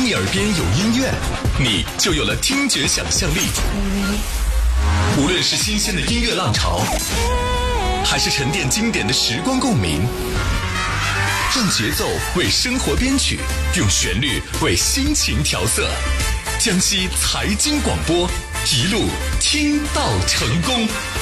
你耳边有音乐，你就有了听觉想象力。无论是新鲜的音乐浪潮，还是沉淀经典的时光共鸣，用节奏为生活编曲，用旋律为心情调色。江西财经广播，一路听到成功。